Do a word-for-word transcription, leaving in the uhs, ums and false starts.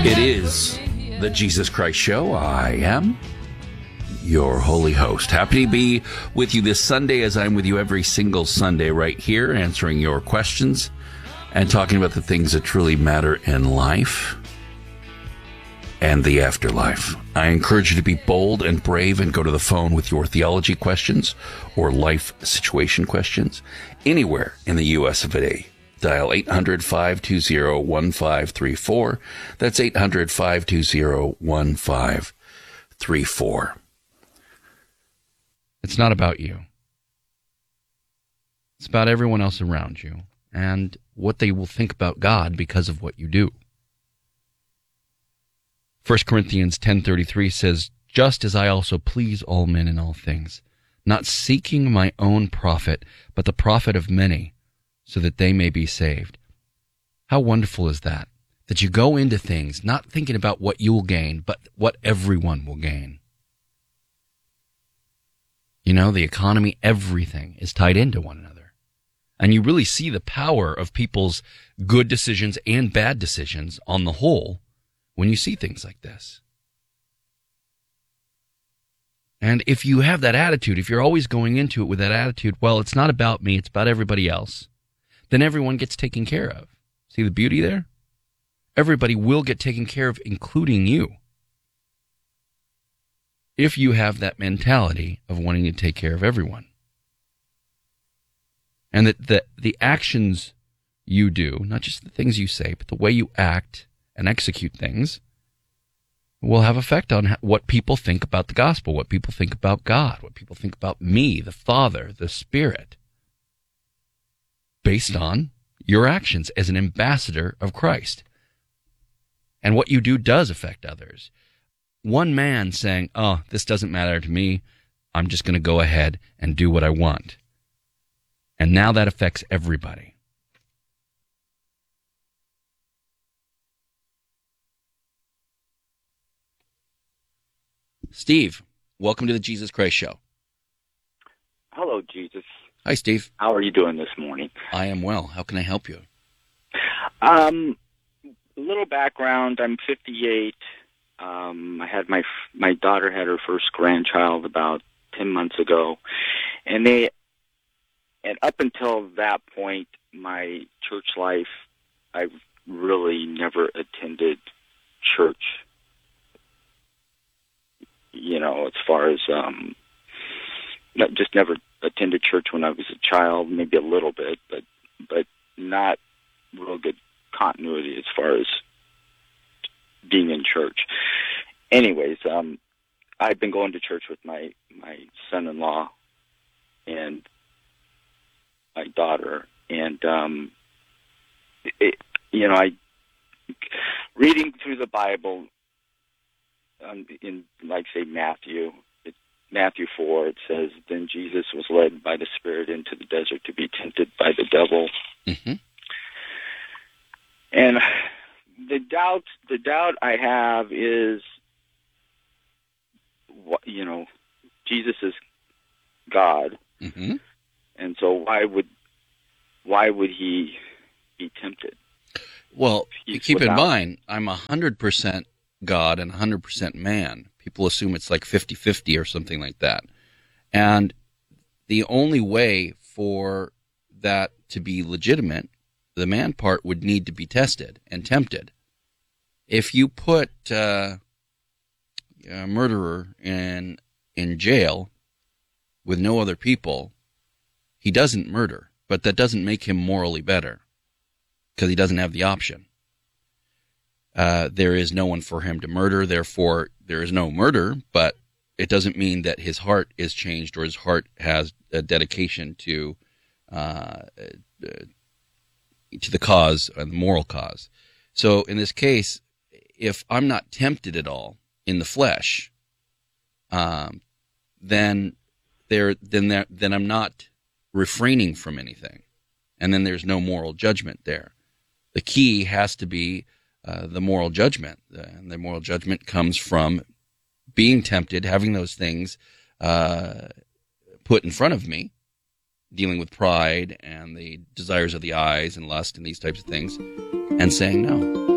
It is the Jesus Christ Show. I am your holy host. Happy to be with you this Sunday, as I'm with you every single Sunday right here, answering your questions and talking about the things that truly matter in life and the afterlife. I encourage you to be bold and brave and go to the phone with your theology questions or life situation questions anywhere in the U S of A. Dial eight hundred, five two zero, one five three four. That's eight hundred, five two zero, one five three four. It's not about you. It's about everyone else around you and what they will think about God because of what you do. First Corinthians ten thirty-three says, "Just as I also please all men in all things, not seeking my own profit, but the profit of many, so that they may be saved." How wonderful is that? That you go into things not thinking about what you'll gain, but what everyone will gain. You know, the economy, everything is tied into one another. And you really see the power of people's good decisions and bad decisions on the whole when you see things like this. And if you have that attitude, if you're always going into it with that attitude, well, it's not about me, it's about everybody else, then everyone gets taken care of. See the beauty there? Everybody will get taken care of, including you, if you have that mentality of wanting to take care of everyone. And that the, the actions you do, not just the things you say, but the way you act and execute things, will have effect on what people think about the gospel, what people think about God, what people think about me, the Father, the Spirit, based on your actions as an ambassador of Christ. And what you do does affect others. One man saying, "Oh, this doesn't matter to me, I'm just going to go ahead and do what I want." And now that affects everybody. Steve, welcome to the Jesus Christ Show. Hello, Jesus. Hi, Steve. How are you doing this morning? I am well. How can I help you? Um, a little background. I'm fifty-eight. Um, I had my my daughter had her first grandchild about ten months ago, and they, and up until that point, my church life, I really never attended church. You know, as far as um, not, just never attended church when I was a child, maybe a little bit, but but not real good continuity as far as being in church. Anyways, um, I've been going to church with my, my son-in-law and my daughter, and um, it, you know, I reading through the Bible um, in, like, say, Matthew. Matthew four, it says, "Then Jesus was led by the Spirit into the desert to be tempted by the devil." Mm-hmm. And the doubt, the doubt I have is, you know, Jesus is God, mm-hmm. and so why would why would he be tempted? Well, He's keep without... in mind, I'm one hundred percent God and one hundred percent man. People assume it's like fifty-fifty or something like that. And the only way for that to be legitimate, the man part would need to be tested and tempted. If you put uh, a murderer in in jail with no other people, he doesn't murder, but that doesn't make him morally better because he doesn't have the option. Uh, there is no one for him to murder, therefore there is no murder, but it doesn't mean that his heart is changed or his heart has a dedication to uh, to the cause and the moral cause. So in this case, if I'm not tempted at all in the flesh, um, then there then there, then I'm not refraining from anything, and then there's no moral judgment there. The key has to be Uh, the moral judgment. Uh, and the moral judgment comes from being tempted, having those things uh, put in front of me, dealing with pride and the desires of the eyes and lust and these types of things, and saying no.